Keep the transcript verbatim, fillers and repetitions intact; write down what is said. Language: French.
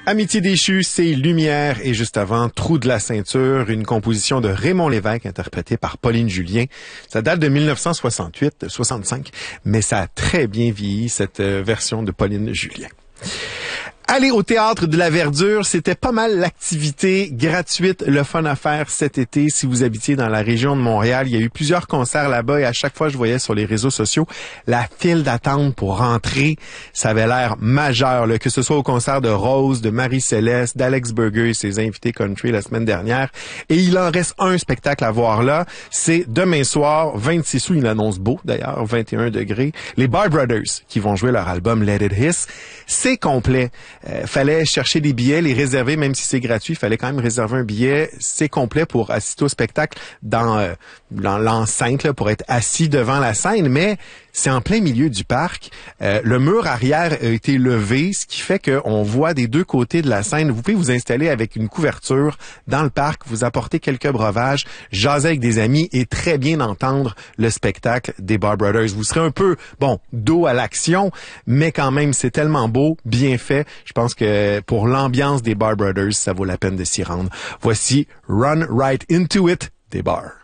Amitié déchue, c'est Lumière et juste avant, Trou de la ceinture, une composition de Raymond Lévesque interprétée par Pauline Julien. Ça date de mille neuf cent soixante-huit, soixante-cinq, mais ça a très bien vieilli, cette version de Pauline Julien. Aller au Théâtre de la Verdure, c'était pas mal l'activité gratuite, le fun à faire cet été si vous habitiez dans la région de Montréal. Il y a eu plusieurs concerts là-bas et à chaque fois je voyais sur les réseaux sociaux la file d'attente pour rentrer. Ça avait l'air majeur, là, que ce soit au concert de Rose, de Marie-Céleste, d'Alex Burger et ses invités country la semaine dernière. Et il en reste un spectacle à voir là. C'est demain soir, vingt-six août, il annonce beau d'ailleurs, vingt et un degrés. Les Bar Brothers qui vont jouer leur album Let It Hiss. C'est complet. Euh, fallait chercher des billets, les réserver, même si c'est gratuit, fallait quand même réserver un billet. C'est complet pour assister au spectacle dans, euh, dans l'enceinte, là, pour être assis devant la scène, mais c'est en plein milieu du parc. Euh, le mur arrière a été levé, ce qui fait qu'on voit des deux côtés de la scène. Vous pouvez vous installer avec une couverture dans le parc, vous apporter quelques breuvages, jaser avec des amis et très bien entendre le spectacle des Bar Brothers. Vous serez un peu, bon, dos à l'action, mais quand même, c'est tellement beau, bien fait. Je pense que pour l'ambiance des Bar Brothers, ça vaut la peine de s'y rendre. Voici Run Right Into It des Bar.